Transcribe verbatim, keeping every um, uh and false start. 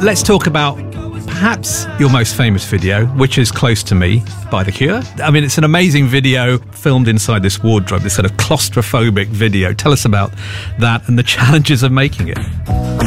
let's talk about perhaps your most famous video, which is Close to Me by The Cure. I mean, it's an amazing video filmed inside this wardrobe, this sort of claustrophobic video. Tell us about that and the challenges of making it.